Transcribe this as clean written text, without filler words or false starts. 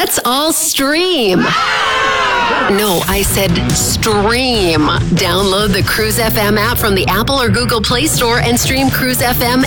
Let's all stream. No, I said stream. Download the Cruise FM app from the Apple or Google Play Store and stream Cruise FM